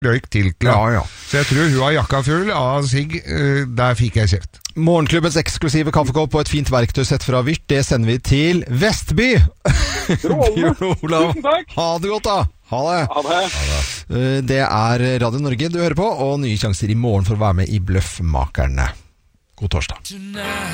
røyk til. Ja. Så jeg tror hun har jakka full av sigg. Der fikk jeg kjeft. Morgenklubbens eksklusive kaffekopp og et fint verktøysett fra Vyrt, det sender vi til Vestby. Olav, ha det godt da. Ha det. Det er Radio Norge du hører på, og nye sjanser i morgen for å være med i Bløffmakerne. God torsdag.